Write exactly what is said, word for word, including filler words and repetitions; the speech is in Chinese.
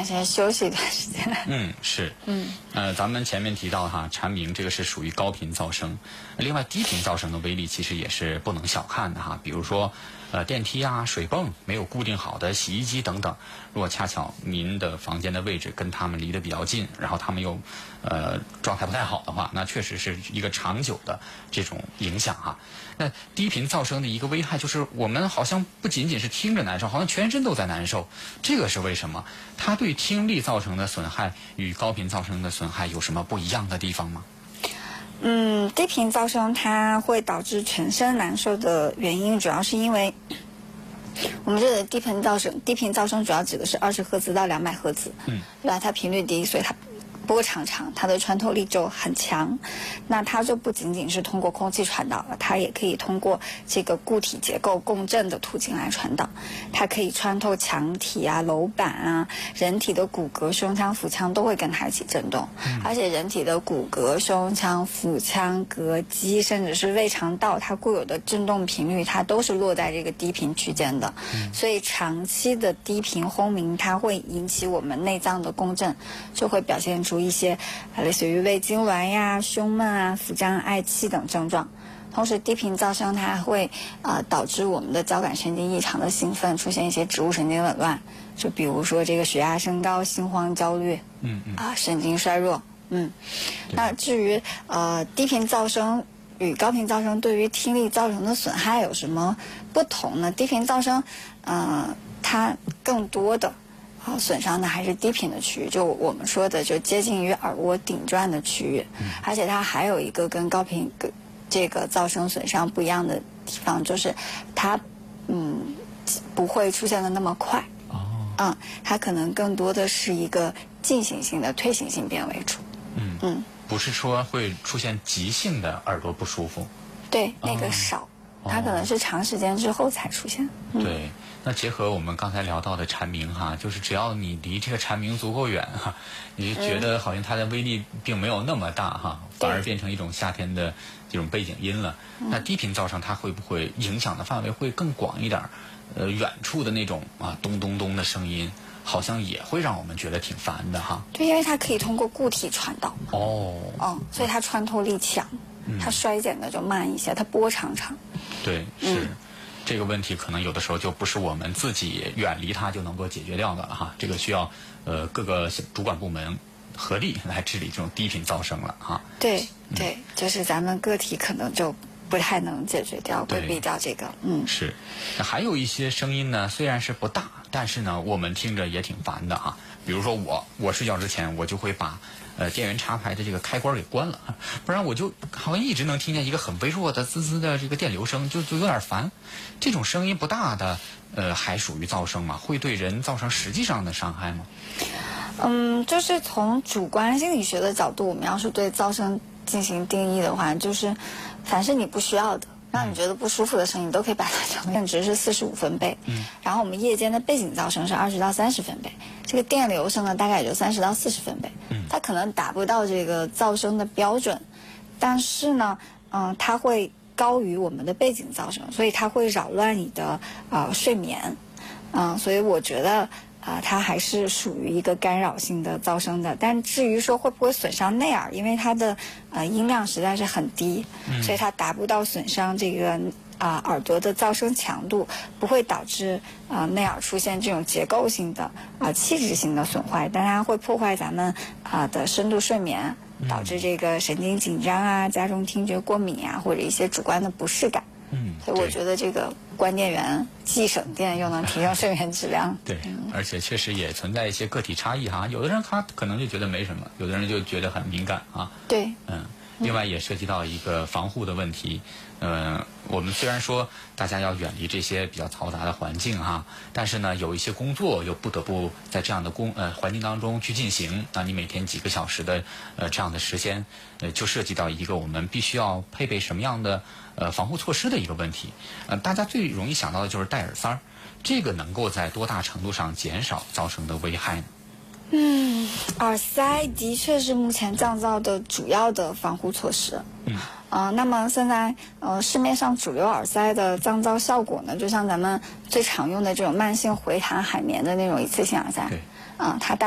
先休息一段时间。 嗯，是。嗯，呃，咱们前面提到哈，蝉鸣这个是属于高频噪声，另外低频噪声的威力其实也是不能小看的哈。比如说，呃，电梯啊、水泵没有固定好的洗衣机等等，如果恰巧您的房间的位置跟他们离得比较近，然后他们又呃状态不太好的话，那确实是一个长久的这种影响哈。那低频噪声的一个危害就是，我们好像不仅仅是听着难受，好像全身都在难受。这个是为什么？它对听力造成的损害与高频噪声的损害有什么不一样的地方吗？ 嗯，低频噪声它会导致全身难受的原因，主要是因为我们这个低频噪声，低频噪声主要指的是二十赫兹到两百赫兹，嗯，对吧？它频率低，所以它波长长，它的穿透力就很强。那它就不仅仅是通过空气传导了，它也可以通过这个固体结构共振的途径来传导。它可以穿透墙体啊、楼板啊，人体的骨骼、胸腔、腹腔都会跟它一起震动。嗯、而且人体的骨骼、胸腔、腹腔、膈肌，甚至是胃肠道，它固有的振动频率，它都是落在这个低频区间的。嗯、所以长期的低频轰鸣，它会引起我们内脏的共振，就会表现出一些类似于胃痉挛呀、胸闷啊、腹胀、嗳气等症状。同时，低频噪声它会呃导致我们的交感神经异常的兴奋，出现一些植物神经紊乱，就比如说这个血压升高、心慌、焦虑，嗯嗯啊、呃、神经衰弱，嗯。那至于呃低频噪声与高频噪声对于听力造成的损害有什么不同呢？低频噪声，呃，它更多的啊、呃、损伤的还是低频的区域，就我们说的就接近于耳蜗顶转的区域，嗯、而且它还有一个跟高频跟这个噪声损伤不一样的地方，就是它嗯不会出现的那么快，哦，嗯，它可能更多的是一个进行性的退行性变为主， 嗯嗯，不是说会出现急性的耳朵不舒服， 对，那个少，哦、它可能是长时间之后才出现，嗯、 对。那结合我们刚才聊到的蝉鸣哈，就是只要你离这个蝉鸣足够远哈，你就觉得好像它的威力并没有那么大哈，嗯、反而变成一种夏天的这种背景音了。那低频噪声它会不会影响的范围会更广一点？呃，远处的那种啊咚咚咚的声音，好像也会让我们觉得挺烦的哈。 对，因为它可以通过固体传导。 哦。 嗯，所以它穿透力强，嗯、它衰减的就慢一些，它波长长。 对，是。嗯，这个问题可能有的时候就不是我们自己远离它就能够解决掉的了哈，这个需要呃各个主管部门合力来治理这种低频噪声了哈。 对对，嗯、就是咱们个体可能就不太能解决掉、规避掉这个。嗯， 是。那还有一些声音呢，虽然是不大，但是呢我们听着也挺烦的哈。比如说我，我睡觉之前我就会把呃电源插排的这个开关给关了，不然我就好像一直能听见一个很微弱的滋滋的这个电流声，就就有点烦。这种声音不大的，呃，还属于噪声吗？会对人造成实际上的伤害吗？ 嗯，就是从主观心理学的角度，我们要是对噪声进行定义的话，就是凡是你不需要的，让你觉得不舒服的声音，都可以把它调值是四十五分贝。嗯。然后我们夜间的背景噪声是二十到三十分贝，这个电流声呢大概也就三十到四十分贝。嗯。它可能达不到这个噪声的标准，但是呢，嗯、呃，它会高于我们的背景噪声，所以它会扰乱你的呃睡眠。嗯、呃，所以我觉得。啊、呃，它还是属于一个干扰性的噪声的，但至于说会不会损伤内耳，因为它的呃音量实在是很低，嗯、所以它达不到损伤这个啊、呃、耳朵的噪声强度，不会导致啊、呃、内耳出现这种结构性的啊、呃、器质性的损坏，但它会破坏咱们啊、呃、的深度睡眠，导致这个神经紧张啊，加重听觉过敏啊，或者一些主观的不适感。嗯，所以我觉得这个关电源既省电又能提升睡眠质量。 对，嗯、而且确实也存在一些个体差异哈，有的人他可能就觉得没什么，有的人就觉得很敏感啊。 对， 嗯，另外也涉及到一个防护的问题。呃，我们虽然说大家要远离这些比较嘈杂的环境哈，但是呢，有一些工作又不得不在这样的工呃环境当中去进行。那你每天几个小时的呃这样的时间，呃，就涉及到一个我们必须要配备什么样的呃防护措施的一个问题。呃，大家最容易想到的就是戴耳塞儿，这个能够在多大程度上减少噪声的危害呢？ 嗯，耳塞的确是目前降噪的主要的防护措施。嗯。呃，那么现在呃市面上主流耳塞的降噪效果呢，就像咱们最常用的这种慢性回弹海绵的那种一次性耳塞，啊、呃，它大